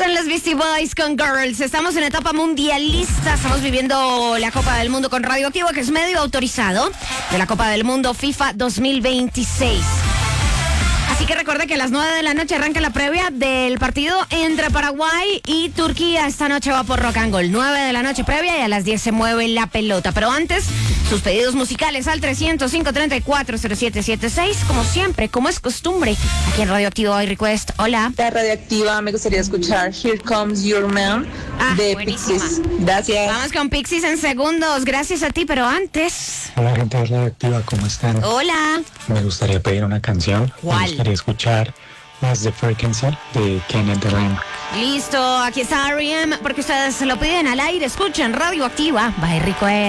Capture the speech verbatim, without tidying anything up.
Son los Beastie Boys con Girls. Estamos en etapa mundialista. Estamos viviendo la Copa del Mundo con Radioactivo, que es medio autorizado de la Copa del Mundo FIFA dos mil veintiséis. Así que recuerde que a las nueve de la noche arranca la previa del partido entre Paraguay y Turquía. Esta noche va por Rock and Roll. nueve de la noche previa y a las diez se mueve la pelota. Pero antes, sus pedidos musicales al trescientos cinco treinta y cuatro cero siete setenta y seis. Como siempre, como es costumbre, aquí en Radioactivo hay request. Hola. La Radioactiva, me gustaría escuchar Here Comes Your Man Ah, de buenísima. Pixies. Gracias. Vamos con Pixies en segundos. Gracias a ti, pero antes... Hola gente de Radioactiva, ¿cómo están? Hola. Me gustaría pedir una canción. ¿Cuál? Me gustaría escuchar Las de Frequency de Kenneth Rem. Listo, aquí está R E M, porque ustedes se lo piden al aire. Escuchen Radioactiva. Bye, Rico.